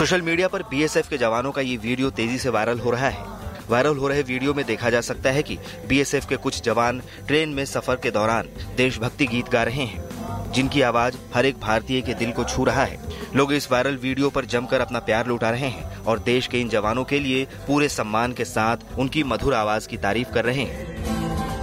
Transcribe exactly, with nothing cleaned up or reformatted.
Social media पर BSF के जवानों का ये वीडियो तेजी से वायरल हो रहा है। वायरल हो रहे वीडियो में देखा जा सकता है कि बीएसएफ के कुछ जवान ट्रेन में सफर के दौरान देशभक्ति गीत गा रहे हैं, जिनकी आवाज हर एक भारतीय के दिल को छू रहा है। लोग इस वायरल वीडियो पर जमकर अपना प्यार लुटा रहे हैं और देश के इन जवानों के लिए पूरे सम्मान के साथ उनकी मधुर आवाज की तारीफ कर रहे हैं।